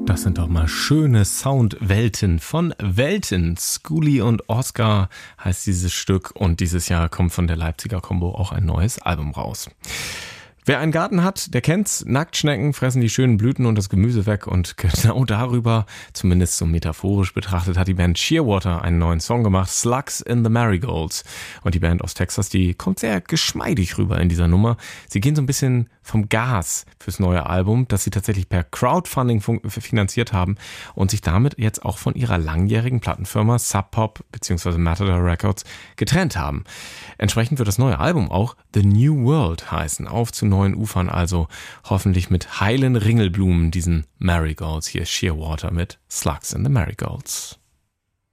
Das sind doch mal schöne Soundwelten von Welten. Schoolie und Oscar heißt dieses Stück und dieses Jahr kommt von der Leipziger Combo auch ein neues Album raus. Wer einen Garten hat, der kennt's. Nacktschnecken fressen die schönen Blüten und das Gemüse weg und genau darüber, zumindest so metaphorisch betrachtet, hat die Band Shearwater einen neuen Song gemacht, Slugs in the Marigolds. Und die Band aus Texas, die kommt sehr geschmeidig rüber in dieser Nummer. Sie gehen so ein bisschen vom Gas fürs neue Album, das sie tatsächlich per Crowdfunding finanziert haben und sich damit jetzt auch von ihrer langjährigen Plattenfirma Sub Pop bzw. Matador Records getrennt haben. Entsprechend wird das neue Album auch The New World heißen, auf zu neuen Ufern, also hoffentlich mit heilen Ringelblumen, diesen Marigolds. Hier ist Shearwater mit Slugs in the Marigolds.